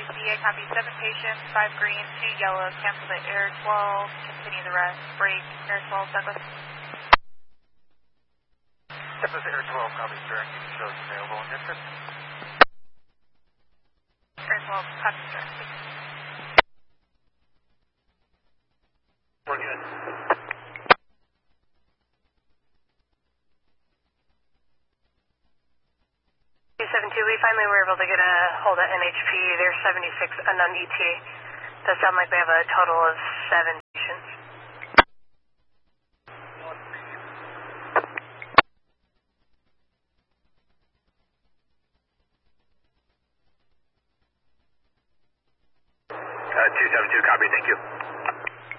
CA, copy 7 patients, 5 green, 2 yellow, cancel the Air 12, continue the rest, break, Air 12, Douglas. Douglas Air 12, copy Stern, you can show us available in district. Air 12, copy Stern, please. We're good. 272, we finally were able to get a hold of NHP. They're 76 unknown ETA. Does sound like they have a total of 7 patients. Uh, 272, copy, thank you.